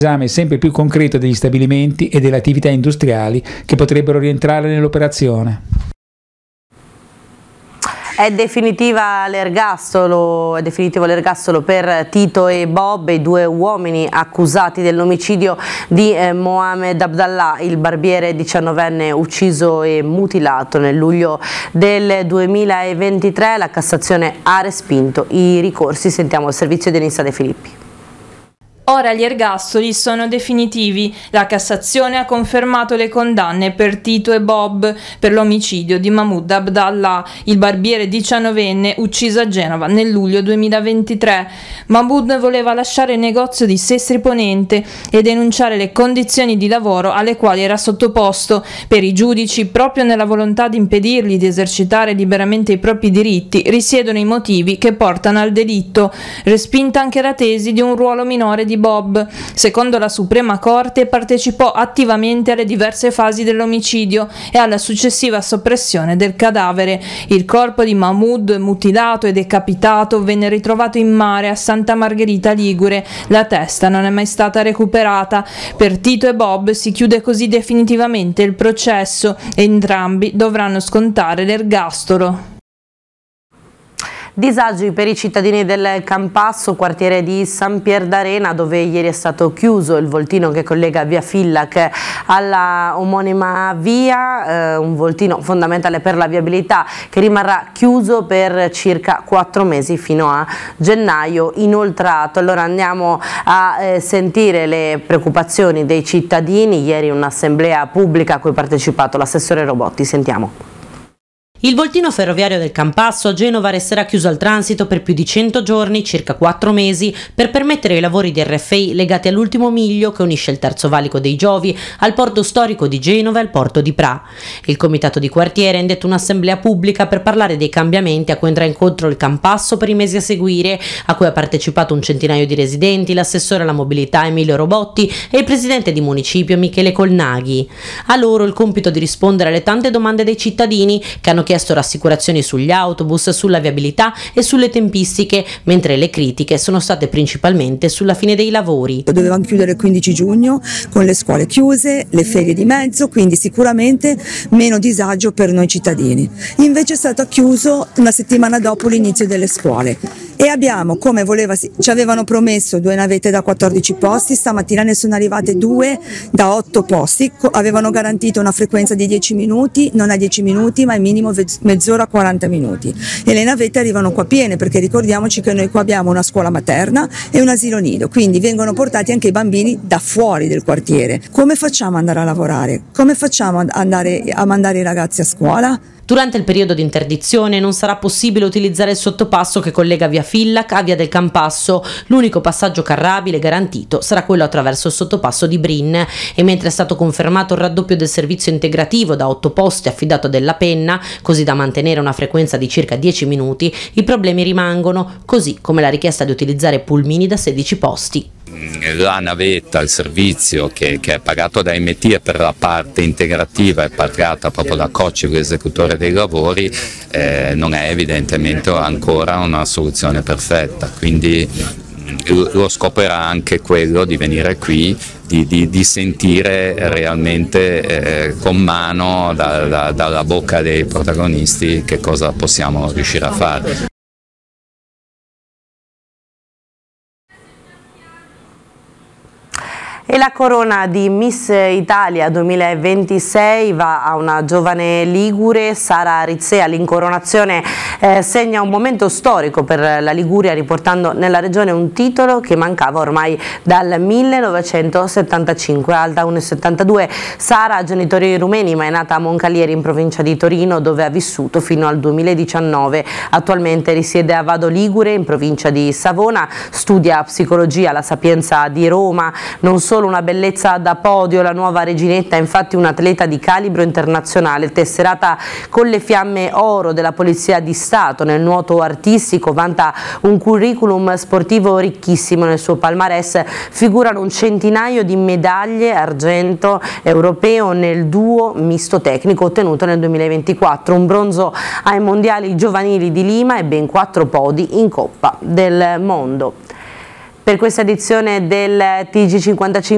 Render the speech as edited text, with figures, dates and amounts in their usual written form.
esame sempre più concreto degli stabilimenti e delle attività industriali che potrebbero rientrare nell'operazione. È definitivo l'ergastolo per Tito e Bob, i due uomini accusati dell'omicidio di Mohamed Abdallah, il barbiere 19enne ucciso e mutilato nel luglio del 2023. La Cassazione ha respinto i ricorsi. Sentiamo il servizio di Denissa De Filippi. Ora gli ergastoli sono definitivi. La Cassazione ha confermato le condanne per Tito e Bob per l'omicidio di Mahmoud Abdallah, il barbiere 19enne ucciso a Genova nel luglio 2023. Mahmoud voleva lasciare il negozio di Sestri Ponente e denunciare le condizioni di lavoro alle quali era sottoposto. Per i giudici, proprio nella volontà di impedirgli di esercitare liberamente i propri diritti, risiedono i motivi che portano al delitto. Respinta anche la tesi di un ruolo minore di Bob. Secondo la Suprema Corte partecipò attivamente alle diverse fasi dell'omicidio e alla successiva soppressione del cadavere. Il corpo di Mahmoud, mutilato e decapitato, venne ritrovato in mare a Santa Margherita Ligure. La testa non è mai stata recuperata. Per Tito e Bob si chiude così definitivamente il processo e entrambi dovranno scontare l'ergastolo. Disagi per i cittadini del Campasso, quartiere di San Pier d'Arena, dove ieri è stato chiuso il voltino che collega via Fillac alla omonima via, un voltino fondamentale per la viabilità che rimarrà chiuso per circa 4 mesi fino a gennaio inoltrato. Allora andiamo a sentire le preoccupazioni dei cittadini. Ieri un'assemblea pubblica a cui ha partecipato l'assessore Robotti. Sentiamo. Il voltino ferroviario del Campasso a Genova resterà chiuso al transito per più di 100 giorni, circa 4 mesi, per permettere i lavori di RFI legati all'ultimo miglio che unisce il terzo valico dei Giovi al porto storico di Genova e al porto di Pra. Il comitato di quartiere ha indetto un'assemblea pubblica per parlare dei cambiamenti a cui andrà incontro il Campasso per i mesi a seguire, a cui ha partecipato un centinaio di residenti, l'assessore alla mobilità Emilio Robotti e il presidente di municipio Michele Colnaghi. A loro il compito di rispondere alle tante domande dei cittadini che hanno chiesto rassicurazioni sugli autobus, sulla viabilità e sulle tempistiche, mentre le critiche sono state principalmente sulla fine dei lavori. Dovevamo chiudere il 15 giugno con le scuole chiuse, le ferie di mezzo, quindi sicuramente meno disagio per noi cittadini. Invece è stato chiuso una settimana dopo l'inizio delle scuole e abbiamo, come ci avevano promesso, 2 navette da 14 posti, stamattina ne sono arrivate 2 da 8 posti, avevano garantito una frequenza di 10 minuti, non a 10 minuti ma al minimo mezz'ora 40 minuti, e le navette arrivano qua piene, perché ricordiamoci che noi qua abbiamo una scuola materna e un asilo nido, quindi vengono portati anche i bambini da fuori del quartiere. Come facciamo ad andare a lavorare? Come facciamo ad andare a mandare i ragazzi a scuola? Durante il periodo di interdizione non sarà possibile utilizzare il sottopasso che collega via Fillac a via del Campasso. L'unico passaggio carrabile garantito sarà quello attraverso il sottopasso di Brin, e mentre è stato confermato il raddoppio del servizio integrativo da 8 posti affidato a Della Penna, così da mantenere una frequenza di circa 10 minuti, i problemi rimangono, così come la richiesta di utilizzare pulmini da 16 posti. La navetta, il servizio che è pagato da MT e per la parte integrativa è pagata proprio da Cocci, l'esecutore dei lavori, non è evidentemente ancora una soluzione perfetta, quindi lo scopo era anche quello di venire qui, di sentire realmente con mano dalla bocca dei protagonisti che cosa possiamo riuscire a fare. E la corona di Miss Italia 2026 va a una giovane ligure, Sara Rizzea. L'incoronazione segna un momento storico per la Liguria, riportando nella regione un titolo che mancava ormai dal 1975. Alta 1,72, Sara ha genitori rumeni ma è nata a Moncalieri in provincia di Torino, dove ha vissuto fino al 2019. Attualmente risiede a Vado Ligure in provincia di Savona, studia psicologia alla Sapienza di Roma. Non solo una bellezza da podio, la nuova reginetta è infatti un'atleta di calibro internazionale, tesserata con le fiamme oro della Polizia di Stato. Nel nuoto artistico vanta un curriculum sportivo ricchissimo. Nel suo palmarès figurano un centinaio di medaglie, argento europeo nel duo misto tecnico ottenuto nel 2024, un bronzo ai mondiali giovanili di Lima e ben 4 podi in Coppa del Mondo. Per questa edizione del TG55